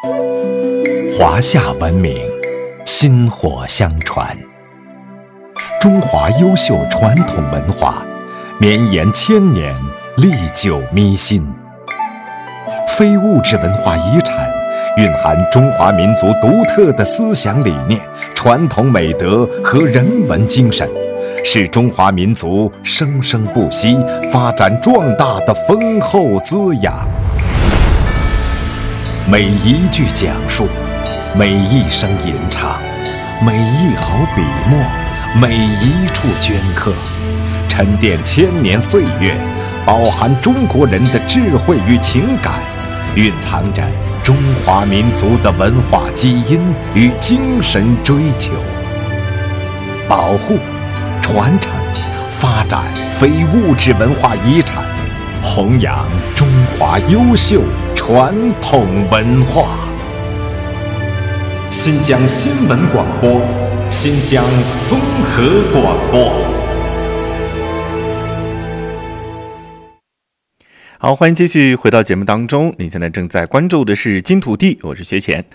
华夏文明，薪火相传。中华优秀传统文化，绵延千年，历久弥新。非物质文化遗产蕴含中华民族独特的思想理念、传统美德和人文精神，是中华民族生生不息、发展壮大的丰厚滋养。每一句讲述，每一声吟唱，每一毫笔墨，每一处镌刻，沉淀千年岁月，饱含中国人的智慧与情感，蕴藏着中华民族的文化基因与精神追求。保护、传承、发展非物质文化遗产，弘扬中华优秀传统文化。新疆新闻广播，新疆综合广播。 好，欢迎继续回到节目当中。您现在正在关注的是金土地，我是学前。